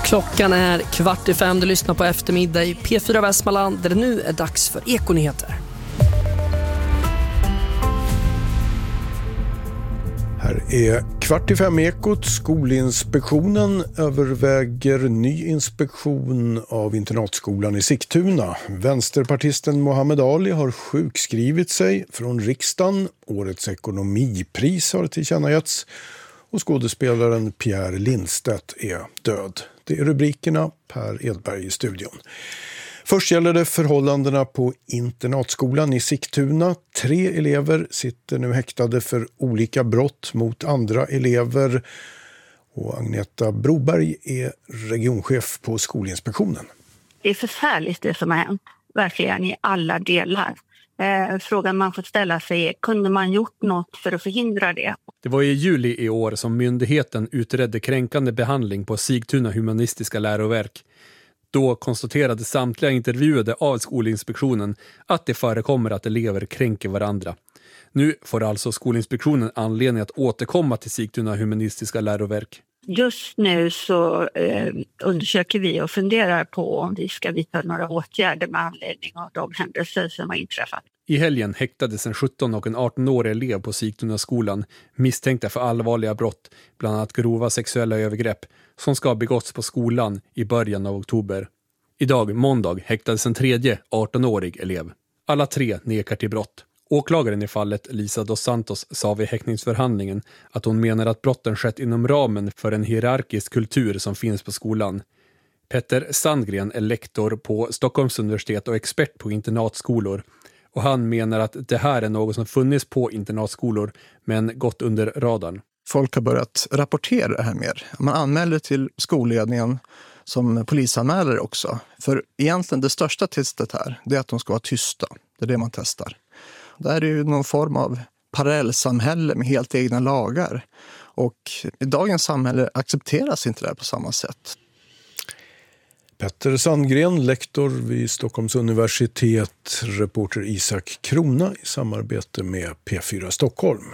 Klockan är 4:45, du lyssnar på eftermiddag i P4 Västmanland där det nu är dags för Ekonyheter. Här är 4:45 Ekot. Skolinspektionen överväger ny inspektion av internatskolan i Sigtuna. Vänsterpartisten Mohammed Ali har sjukskrivit sig från riksdagen. Årets ekonomipris har tillkännagetts. Och skådespelaren Pierre Lindstedt är död. Det är rubrikerna. Per Edberg i studion. Först gäller det förhållandena på internatskolan i Sigtuna. 3 elever sitter nu häktade för olika brott mot andra elever. Och Agneta Broberg är regionchef på Skolinspektionen. Det är förfärligt det som har hänt, verkligen i alla delar. Frågan man får ställa sig är, kunde man gjort något för att förhindra det? Det var i juli i år som myndigheten utredde kränkande behandling på Sigtuna humanistiska läroverk. Då konstaterade samtliga intervjuade av Skolinspektionen att det förekommer att elever kränker varandra. Nu får alltså Skolinspektionen anledning att återkomma till Sigtuna humanistiska läroverk. Just nu så undersöker vi och funderar på om vi ska vidta några åtgärder med anledning av de händelser som har inträffat. I helgen häktades en 17- och en 18-årig elev på Sigtuna skolan misstänkta för allvarliga brott, bland annat grova sexuella övergrepp, som ska ha begåtts på skolan i början av oktober. Idag, måndag, häktades en tredje 18-årig elev. Alla 3 nekar till brott. Åklagaren i fallet, Lisa dos Santos, sa vid häktningsförhandlingen att hon menar att brotten skett inom ramen för en hierarkisk kultur som finns på skolan. Petter Sandgren är lektor på Stockholms universitet och expert på internatskolor. Och han menar att det här är något som funnits på internatskolor men gått under radarn. Folk har börjat rapportera det här mer. Man anmäler till skolledningen som polisanmäler också. För egentligen det största testet här, det är att de ska vara tysta. Det är det man testar. Det är ju någon form av parallellsamhälle med helt egna lagar. Och i dagens samhälle accepteras inte det här på samma sätt. Petter Sandgren, lektor vid Stockholms universitet, reporter Isak Krona i samarbete med P4 Stockholm.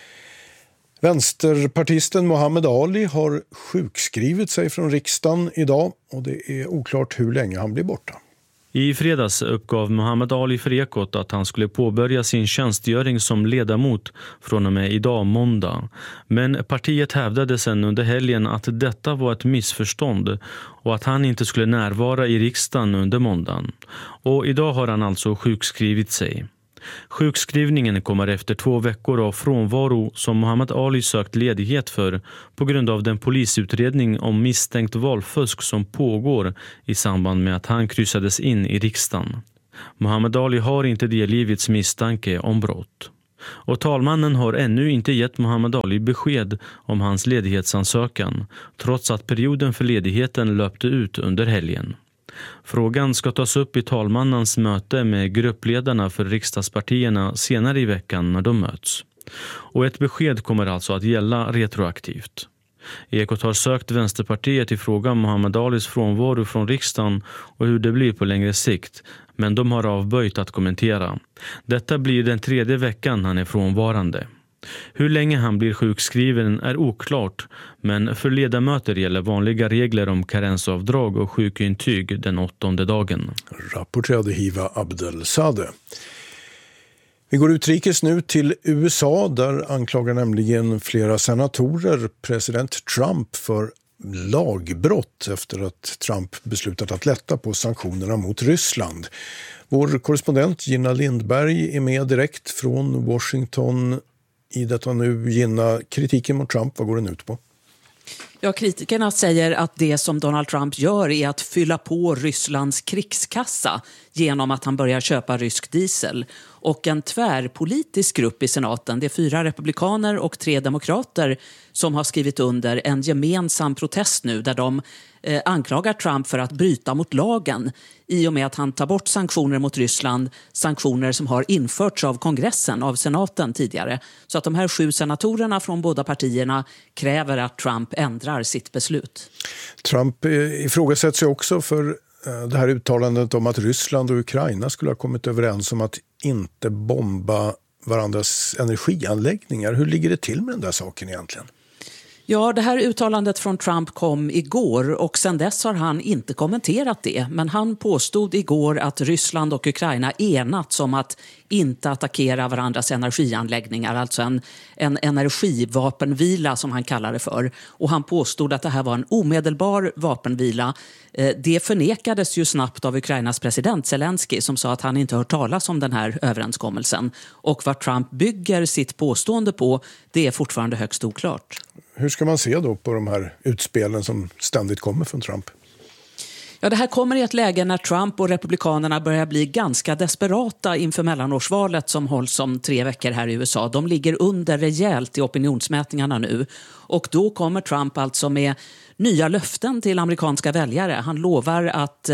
Vänsterpartisten Mohammed Ali har sjukskrivit sig från riksdagen idag och det är oklart hur länge han blir borta. I fredags uppgav Mohammed Ali för Ekot att han skulle påbörja sin tjänstgöring som ledamot från och med idag måndag. Men partiet hävdade sedan under helgen att detta var ett missförstånd och att han inte skulle närvara i riksdagen under måndagen. Och idag har han alltså sjukskrivit sig. Sjukskrivningen kommer efter 2 veckor av frånvaro som Mohammed Ali sökt ledighet för på grund av den polisutredning om misstänkt valfusk som pågår i samband med att han kryssades in i riksdagen. Mohammed Ali har inte delgivits misstanke om brott. Och talmannen har ännu inte gett Mohammed Ali besked om hans ledighetsansökan trots att perioden för ledigheten löpte ut under helgen. Frågan ska tas upp i talmannens möte med gruppledarna för riksdagspartierna senare i veckan när de möts. Och ett besked kommer alltså att gälla retroaktivt. Ekot har sökt Vänsterpartiet i fråga om Mohammed Alis frånvaro från riksdagen och hur det blir på längre sikt, men de har avböjt att kommentera. Detta blir den 3:e veckan han är frånvarande. Hur länge han blir sjukskriven är oklart, men för ledamöter gäller vanliga regler om karensavdrag och sjukintyg den 8:e dagen. Rapporterade Hiva Abdelsade. Vi går utrikes nu till USA, där anklagar nämligen flera senatorer president Trump för lagbrott efter att Trump beslutat att lätta på sanktionerna mot Ryssland. Vår korrespondent Gina Lindberg är med direkt från Washington. I detta nu, Gina, kritiken mot Trump, vad går den ut på? Ja, kritikerna säger att det som Donald Trump gör är att fylla på Rysslands krigskassa genom att han börjar köpa rysk diesel. Och en tvärpolitisk grupp i senaten, det är 4 republikaner och 3 demokrater som har skrivit under en gemensam protest nu där de anklagar Trump för att bryta mot lagen i och med att han tar bort sanktioner mot Ryssland, sanktioner som har införts av kongressen, av senaten tidigare. Så att de här 7 senatorerna från båda partierna kräver att Trump ändrar sitt beslut. Trump ifrågasätts ju också för det här uttalandet om att Ryssland och Ukraina skulle ha kommit överens om att inte bomba varandras energianläggningar. Hur ligger det till med den där saken egentligen? Ja, det här uttalandet från Trump kom igår och sedan dess har han inte kommenterat det. Men han påstod igår att Ryssland och Ukraina enats om att inte attackera varandras energianläggningar, alltså en energivapenvila som han kallar det för. Och han påstod att det här var en omedelbar vapenvila. Det förnekades ju snabbt av Ukrainas president Zelensky som sa att han inte hört talas om den här överenskommelsen. Och vad Trump bygger sitt påstående på, det är fortfarande högst oklart. Hur ska man se då på de här utspelen som ständigt kommer från Trump? Ja, det här kommer i ett läge när Trump och republikanerna börjar bli ganska desperata inför mellanårsvalet som hålls om 3 veckor här i USA. De ligger under rejält i opinionsmätningarna nu. Och då kommer Trump alltså med nya löften till amerikanska väljare. Han lovar att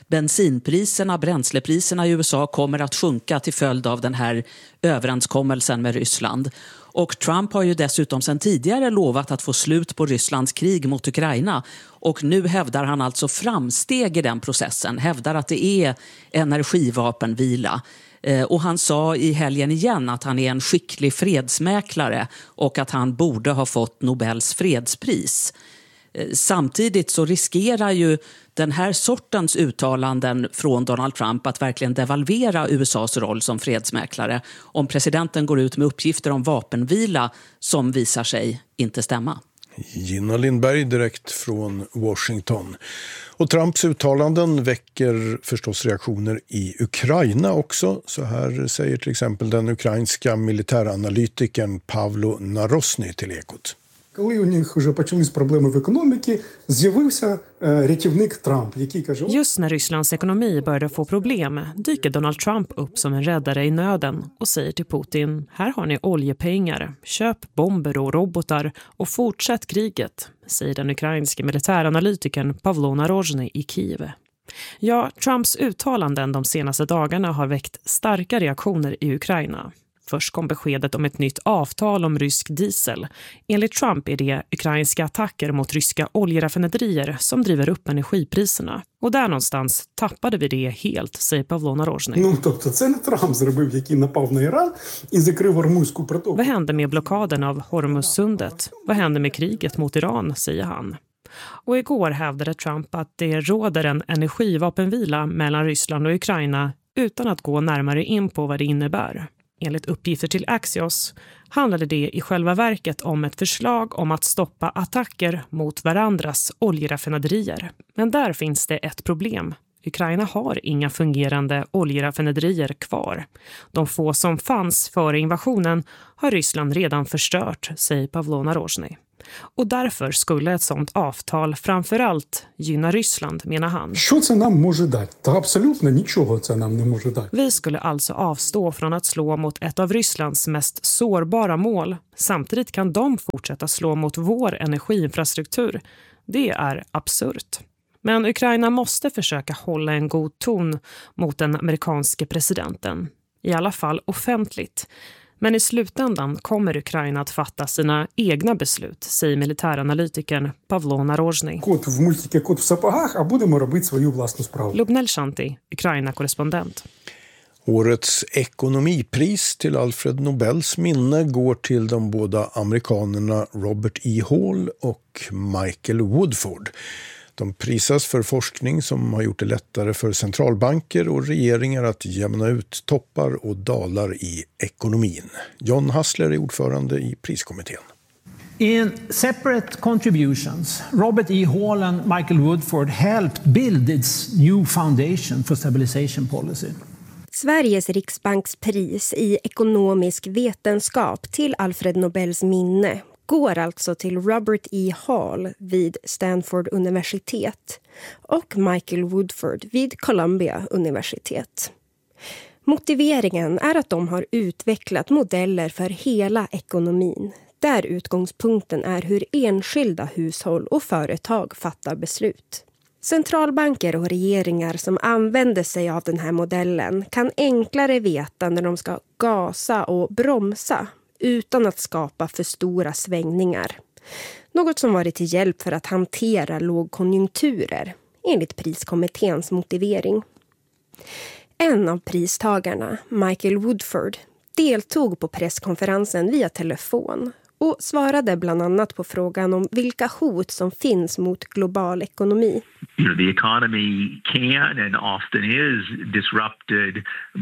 bränslepriserna i USA kommer att sjunka till följd av den här överenskommelsen med Ryssland. Och Trump har ju dessutom sedan tidigare lovat att få slut på Rysslands krig mot Ukraina. Och nu hävdar han alltså framsteg i den processen. Hävdar att det är energivapenvila. Och han sa i helgen igen att han är en skicklig fredsmäklare och att han borde ha fått Nobels fredspris. Samtidigt så riskerar ju den här sortens uttalanden från Donald Trump att verkligen devalvera USAs roll som fredsmäklare om presidenten går ut med uppgifter om vapenvila som visar sig inte stämma. Gina Lindberg direkt från Washington. Och Trumps uttalanden väcker förstås reaktioner i Ukraina också. Så här säger till exempel den ukrainska militäranalytikern Pavlo Narosny till Ekot. Коли у них вже почались проблеми в економіці, з'явився рятівник Трамп, який каже... Just när Rysslands ekonomi började få problem dyker Donald Trump upp som en räddare i nöden och säger till Putin: här har ni oljepengar, köp bomber och robotar och fortsätt kriget, säger den ukrainska militäranalytikern Pavlo Narosny i Kiev. Ja, Trumps uttalanden de senaste dagarna har väckt starka reaktioner i Ukraina. Först kom beskedet om ett nytt avtal om rysk diesel. Enligt Trump är det ukrainska attacker mot ryska oljeraffinaderier som driver upp energipriserna. Och där någonstans tappade vi det helt, säger Pavlo Narosny. Vad hände med blockaden av Hormuzsundet? Vad hände med kriget mot Iran, säger han. Och igår hävdade Trump att det råder en energivapenvila mellan Ryssland och Ukraina utan att gå närmare in på vad det innebär. Enligt uppgifter till Axios handlade det i själva verket om ett förslag om att stoppa attacker mot varandras oljeraffinaderier. Men där finns det ett problem. Ukraina har inga fungerande oljeraffinaderier kvar. De få som fanns före invasionen har Ryssland redan förstört, säger Pavlo Narosny. Och därför skulle ett sådant avtal framförallt gynna Ryssland, menar han. Vi skulle alltså avstå från att slå mot ett av Rysslands mest sårbara mål. Samtidigt kan de fortsätta slå mot vår energiinfrastruktur. Det är absurt. Men Ukraina måste försöka hålla en god ton mot den amerikanske presidenten. I alla fall offentligt. Men i slutändan kommer Ukraina att fatta sina egna beslut, säger militäranalytikern Pavlo Narosny. Lubnel Shanti, Ukraina-korrespondent. Årets ekonomipris till Alfred Nobels minne går till de båda amerikanerna Robert E. Hall och Michael Woodford. De prisas för forskning som har gjort det lättare för centralbanker och regeringar att jämna ut toppar och dalar i ekonomin. John Hassler är ordförande i priskommittén. In separate contributions, Robert E. Hall and Michael Woodford helped build its new foundation for stabilization policy. Sveriges riksbankspris i ekonomisk vetenskap till Alfred Nobels minne går alltså till Robert E. Hall vid Stanford universitet och Michael Woodford vid Columbia universitet. Motiveringen är att de har utvecklat modeller för hela ekonomin, där utgångspunkten är hur enskilda hushåll och företag fattar beslut. Centralbanker och regeringar som använder sig av den här modellen kan enklare veta när de ska gasa och bromsa utan att skapa för stora svängningar. Något som varit till hjälp för att hantera lågkonjunkturer, enligt priskommitténs motivering. En av pristagarna, Michael Woodford, deltog på presskonferensen via telefon och svarade bland annat på frågan om vilka hot som finns mot global ekonomi. The economy can and often is disrupted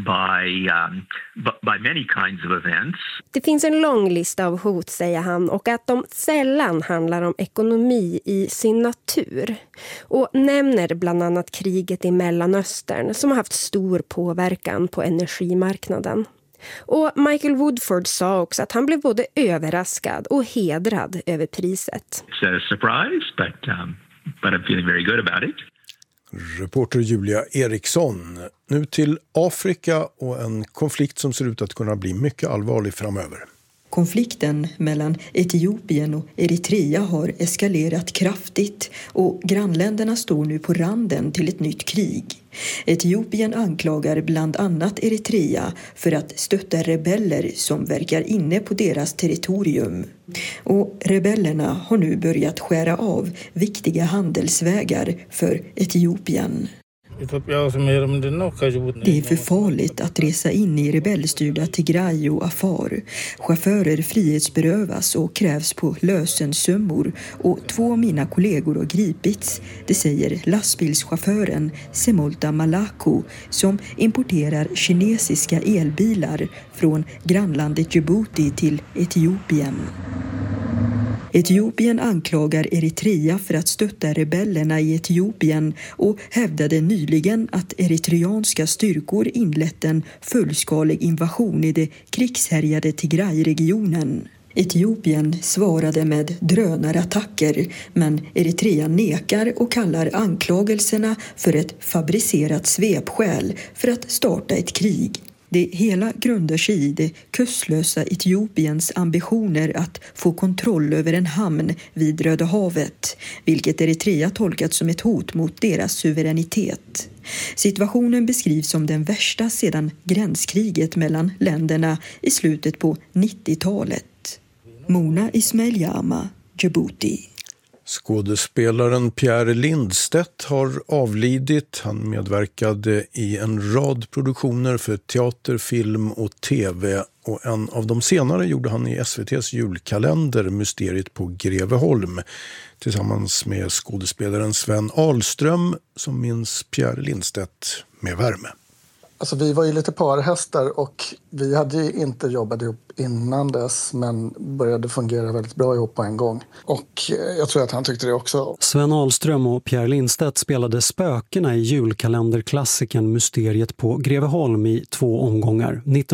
by many kinds of events. Det finns en lång lista av hot, säger han, och att de sällan handlar om ekonomi i sin natur. Och nämner bland annat kriget i Mellanöstern som har haft stor påverkan på energimarknaden. Och Michael Woodford sa också att han blev både överraskad och hedrad över priset. It's a surprise, but I'm feeling very good about it. Reporter Julia Eriksson. Nu till Afrika och en konflikt som ser ut att kunna bli mycket allvarlig framöver. Konflikten mellan Etiopien och Eritrea har eskalerat kraftigt och grannländerna står nu på randen till ett nytt krig. Etiopien anklagar bland annat Eritrea för att stötta rebeller som verkar inne på deras territorium. Och rebellerna har nu börjat skära av viktiga handelsvägar för Etiopien. Det är för farligt att resa in i rebellstyrda Tigray och Afar. Chaufförer frihetsberövas och krävs på lösensummor och 2 av mina kollegor har gripits. Det säger lastbilschauffören Semolta Malako som importerar kinesiska elbilar från grannlandet Djibouti till Etiopien. Etiopien anklagar Eritrea för att stötta rebellerna i Etiopien och hävdade nyligen att eritreanska styrkor inlett en fullskalig invasion i det krigshärjade Tigray-regionen. Etiopien svarade med drönarattacker, men Eritrea nekar och kallar anklagelserna för ett fabricerat svepskäl för att starta ett krig. Det hela grundar sig i det kustlösa Etiopiens ambitioner att få kontroll över en hamn vid Röda havet, vilket Eritrea tolkat som ett hot mot deras suveränitet. Situationen beskrivs som den värsta sedan gränskriget mellan länderna i slutet på 90-talet. Mona Ismail-Jama, Djibouti. Skådespelaren Pierre Lindstedt har avlidit. Han medverkade i en rad produktioner för teater, film och tv. Och en av de senare gjorde han i SVT:s julkalender Mysteriet på Greveholm tillsammans med skådespelaren Sven Ahlström som minns Pierre Lindstedt med värme. Alltså, vi var ju lite parhästar och vi hade ju inte jobbat ihop innan dess men började fungera väldigt bra ihop på en gång. Och jag tror att han tyckte det också. Sven Ahlström och Pierre Lindstedt spelade spökena i julkalenderklassikern Mysteriet på Greveholm i 2 omgångar,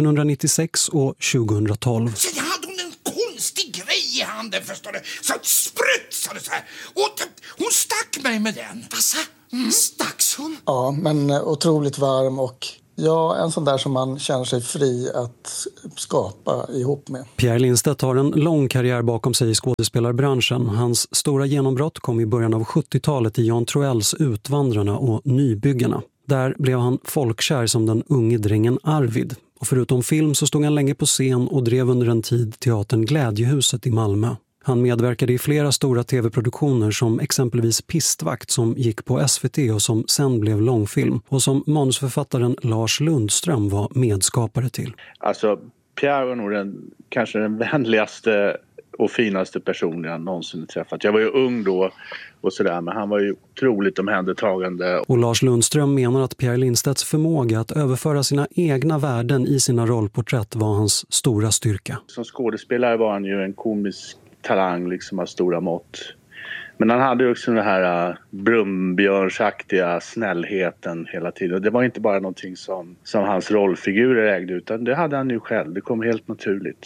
1996 och 2012. Så jag hade en konstig grej i handen, förstår du, så sprutsade så här. Och hon stack mig med den. Vad stacks hon? Ja, men otroligt varm och ja, en sån där som man känner sig fri att skapa ihop med. Pierre Lindstedt har en lång karriär bakom sig i skådespelarbranschen. Hans stora genombrott kom i början av 70-talet i Jan Troells Utvandrarna och Nybyggarna. Där blev han folkkär som den unge drängen Arvid. Och förutom film så stod han länge på scen och drev under en tid teatern Glädjehuset i Malmö. Han medverkade i flera stora tv-produktioner som exempelvis Pistvakt som gick på SVT och som sen blev långfilm och som manusförfattaren Lars Lundström var medskapare till. Alltså Pierre var nog kanske den vänligaste och finaste personen jag någonsin träffat. Jag var ju ung då och sådär, men han var ju otroligt omhändertagande. Och Lars Lundström menar att Pierre Lindstedts förmåga att överföra sina egna värden i sina rollporträtt var hans stora styrka. Som skådespelare var han ju en komisk talang liksom av stora mått. Men han hade också den här brumbjörnsaktiga snällheten hela tiden. Och det var inte bara någonting som hans rollfigurer ägde, utan det hade han ju själv. Det kom helt naturligt.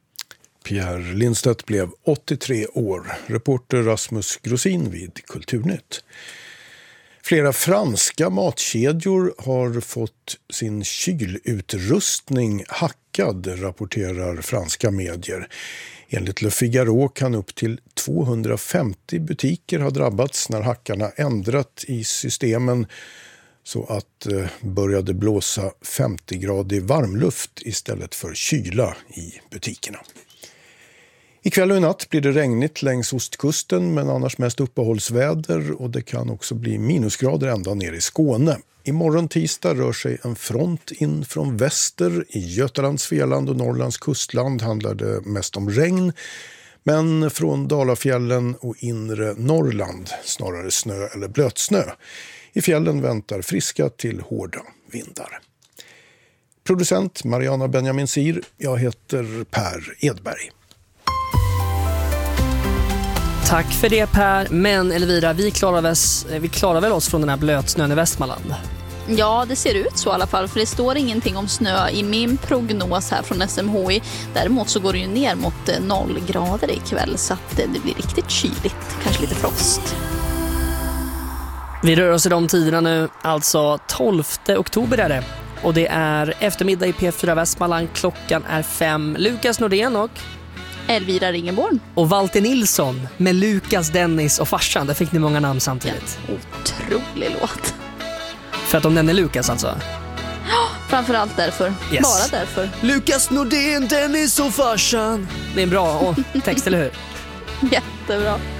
Pierre Lindstedt blev 83 år. Reporter Rasmus Grosin vid Kulturnytt. Flera franska matkedjor har fått sin kylutrustning hackad, rapporterar franska medier. Enligt Le Figaro kan upp till 250 butiker ha drabbats när hackarna ändrat i systemen så att började blåsa 50-gradig varmluft istället för kyla i butikerna. Ikväll och i natt blir det regnigt längs ostkusten men annars mest uppehållsväder och det kan också bli minusgrader ända ner i Skåne. Imorgon tisdag rör sig en front in från väster. I Götalands, Svealand och Norrlands kustland handlar det mest om regn. Men från Dalafjällen och inre Norrland snarare snö eller blötsnö. I fjällen väntar friska till hårda vindar. Producent Mariana Benjamin Sir. Jag heter Per Edberg. Tack för det Per, men Elvira, vi klarar väl oss från den här blötsnön i Västmanland? Ja, det ser ut så i alla fall, för det står ingenting om snö i min prognos här från SMHI. Däremot så går det ju ner mot 0 grader ikväll, så att det blir riktigt kyligt, kanske lite frost. Vi rör oss i de tiderna nu, alltså 12 oktober är det. Och det är eftermiddag i P4 Västmanland, klockan är 5. Lukas Nordén och Elvira Ringeborn. Och Walter Nilsson med Lukas, Dennis och farsan. Där fick ni många namn samtidigt. Ja, otrolig låt. För att de nämner Lukas alltså? Ja, framförallt därför. Yes. Bara därför. Lukas Nordén, Dennis och farsan. Det är en bra text, eller hur? Jättebra.